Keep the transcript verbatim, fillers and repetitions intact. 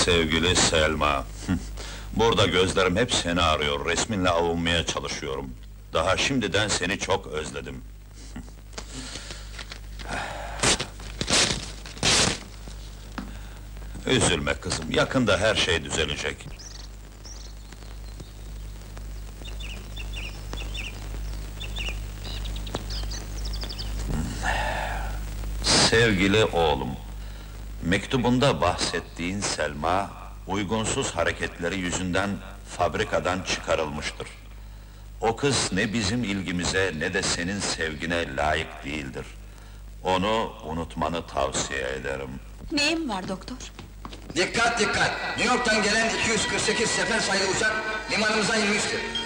Sevgili Selma, burada gözlerim hep seni arıyor, resminle avunmaya çalışıyorum. Daha şimdiden seni çok özledim. Üzülme kızım, yakında her şey düzelecek. Sevgili oğlum, mektubunda bahsettiğin Selma, uygunsuz hareketleri yüzünden fabrikadan çıkarılmıştır. O kız ne bizim ilgimize ne de senin sevgine layık değildir. Onu unutmanı tavsiye ederim. Neyim var doktor? Dikkat dikkat! New York'tan gelen iki yüz kırk sekiz sefer sayılı uçak limanımıza inmiştir.